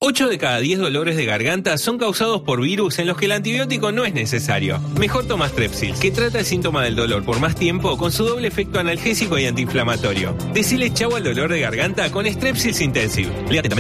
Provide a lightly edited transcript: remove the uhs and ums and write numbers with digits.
8 de cada 10 dolores de garganta son causados por virus en los que el antibiótico no es necesario. Mejor toma Strepsils, que trata el síntoma del dolor por más tiempo con su doble efecto analgésico y antiinflamatorio. Decile chau al dolor de garganta con Strepsils Intensive. Léate también